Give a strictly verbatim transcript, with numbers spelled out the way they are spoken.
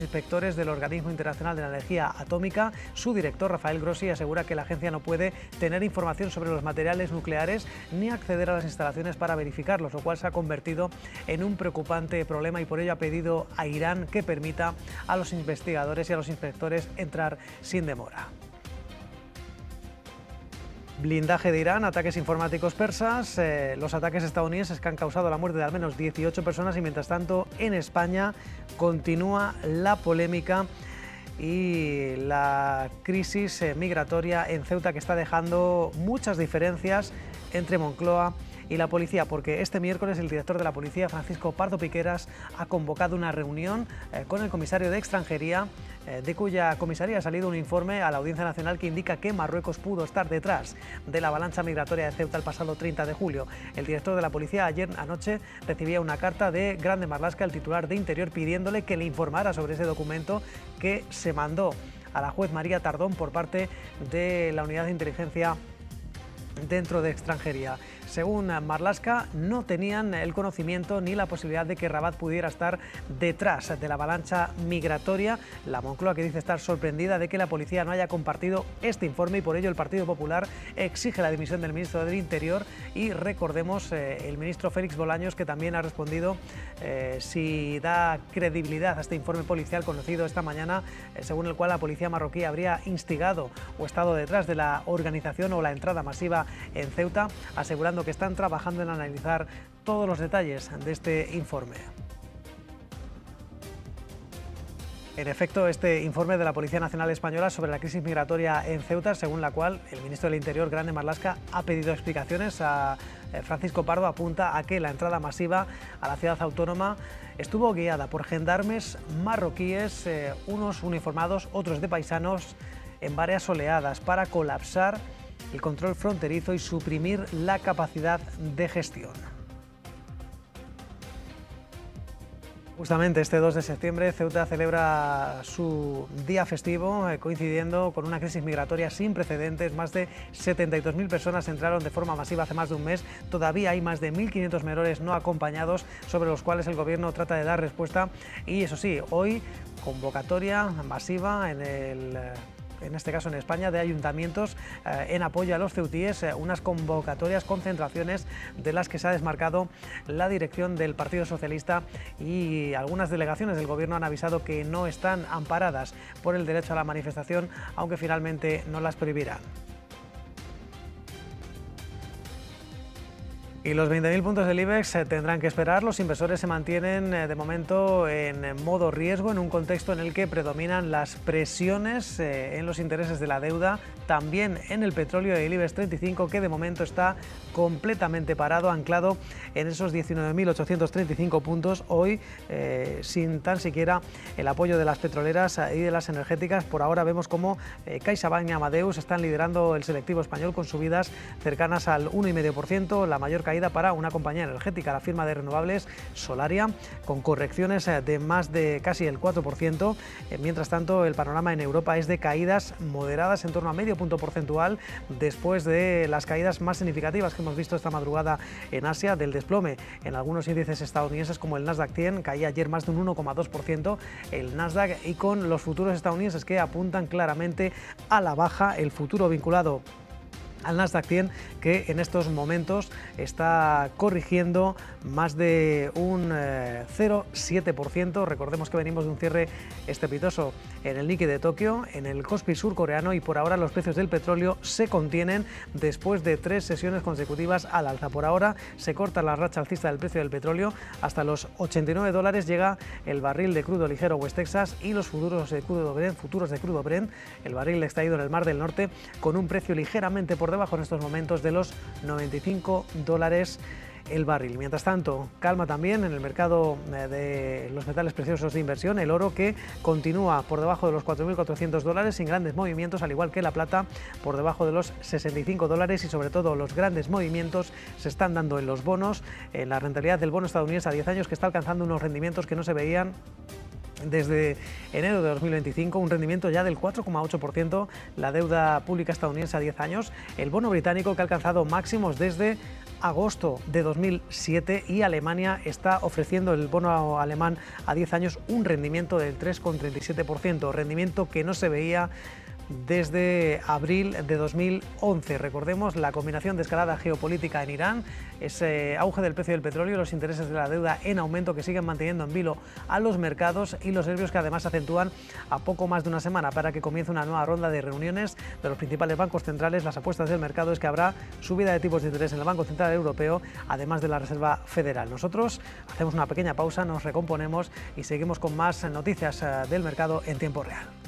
Inspectores del Organismo Internacional de la Energía Atómica, su director Rafael Grossi asegura que la agencia no puede tener información sobre los materiales nucleares ni acceder a las instalaciones para verificarlos, lo cual se ha convertido en un preocupante problema y por ello ha pedido a Irán que permita a los investigadores y a los inspectores entrar sin demora. Blindaje de Irán, ataques informáticos persas, eh, los ataques estadounidenses que han causado la muerte de al menos dieciocho personas y mientras tanto en España continúa la polémica y la crisis eh, migratoria en Ceuta que está dejando muchas diferencias entre Moncloa y la policía, porque este miércoles el director de la policía, Francisco Pardo Piqueras, ha convocado una reunión eh, con el comisario de Extranjería, eh, de cuya comisaría ha salido un informe a la Audiencia Nacional que indica que Marruecos pudo estar detrás de la avalancha migratoria de Ceuta el pasado treinta de julio. El director de la policía ayer anoche recibía una carta de Grande Marlaska, el titular de Interior, pidiéndole que le informara sobre ese documento que se mandó a la juez María Tardón por parte de la Unidad de Inteligencia dentro de Extranjería. Según Marlaska, no tenían el conocimiento ni la posibilidad de que Rabat pudiera estar detrás de la avalancha migratoria. La Moncloa que dice estar sorprendida de que la policía no haya compartido este informe y por ello el Partido Popular exige la dimisión del ministro del Interior y recordemos eh, el ministro Félix Bolaños que también ha respondido eh, si da credibilidad a este informe policial conocido esta mañana eh, según el cual la policía marroquí habría instigado o estado detrás de la organización o la entrada masiva en Ceuta, asegurando que están trabajando en analizar todos los detalles de este informe. En efecto, este informe de la Policía Nacional Española sobre la crisis migratoria en Ceuta, según la cual el ministro del Interior, Grande Marlaska, ha pedido explicaciones a Francisco Pardo, apunta a que la entrada masiva a la ciudad autónoma estuvo guiada por gendarmes marroquíes, eh, unos uniformados, otros de paisanos, en varias oleadas para colapsar el control fronterizo y suprimir la capacidad de gestión. Justamente este dos de septiembre Ceuta celebra su día festivo eh, coincidiendo con una crisis migratoria sin precedentes. Más de setenta y dos mil personas entraron de forma masiva hace más de un mes. Todavía hay más de mil quinientos menores no acompañados sobre los cuales el gobierno trata de dar respuesta y eso sí, hoy convocatoria masiva en el... en este caso en España, de ayuntamientos eh, en apoyo a los ceutíes, eh, unas convocatorias, concentraciones de las que se ha desmarcado la dirección del Partido Socialista y algunas delegaciones del Gobierno han avisado que no están amparadas por el derecho a la manifestación, aunque finalmente no las prohibirán. Y los veinte mil puntos del IBEX eh, tendrán que esperar. Los inversores se mantienen eh, de momento en eh, modo riesgo en un contexto en el que predominan las presiones eh, en los intereses de la deuda, también en el petróleo y el IBEX treinta y cinco que de momento está completamente parado, anclado en esos diecinueve mil ochocientos treinta y cinco puntos, hoy eh, sin tan siquiera el apoyo de las petroleras y de las energéticas. Por ahora vemos como eh, CaixaBank y Amadeus están liderando el selectivo español con subidas cercanas al uno coma cinco por ciento, la mayor caída para una compañía energética, la firma de renovables Solaria, con correcciones de más de casi el cuatro por ciento. Mientras tanto, el panorama en Europa es de caídas moderadas en torno a medio punto porcentual después de las caídas más significativas que hemos visto esta madrugada en Asia, del desplome en algunos índices estadounidenses como el Nasdaq cien, caía ayer más de un uno coma dos por ciento el Nasdaq, y con los futuros estadounidenses que apuntan claramente a la baja, el futuro vinculado al Nasdaq cien que en estos momentos está corrigiendo más de un eh, cero coma siete por ciento. Recordemos que venimos de un cierre estrepitoso en el Nikkei de Tokio, en el Kospi surcoreano, y por ahora los precios del petróleo se contienen después de tres sesiones consecutivas al alza. Por ahora se corta la racha alcista del precio del petróleo hasta los ochenta y nueve dólares, llega el barril de crudo ligero West Texas y los futuros de crudo Brent, futuros de crudo Brent, el barril extraído en el Mar del Norte, con un precio ligeramente por debajo en estos momentos de los noventa y cinco dólares el barril. Mientras tanto, calma también en el mercado de los metales preciosos de inversión, el oro que continúa por debajo de los cuatro mil cuatrocientos dólares sin grandes movimientos, al igual que la plata por debajo de los sesenta y cinco dólares, y sobre todo los grandes movimientos se están dando en los bonos, en la rentabilidad del bono estadounidense a diez años que está alcanzando unos rendimientos que no se veían desde enero de dos mil veinticinco, un rendimiento ya del cuatro coma ocho por ciento, la deuda pública estadounidense a diez años, el bono británico que ha alcanzado máximos desde agosto de dos mil siete y Alemania está ofreciendo el bono alemán a diez años un rendimiento del tres coma treinta y siete por ciento, rendimiento que no se veía desde abril de dos mil once. Recordemos la combinación de escalada geopolítica en Irán, ese auge del precio del petróleo, los intereses de la deuda en aumento que siguen manteniendo en vilo a los mercados y los nervios que además acentúan a poco más de una semana para que comience una nueva ronda de reuniones de los principales bancos centrales. Las apuestas del mercado es que habrá subida de tipos de interés en el Banco Central Europeo, además de la Reserva Federal. Nosotros hacemos una pequeña pausa, nos recomponemos y seguimos con más noticias del mercado en tiempo real.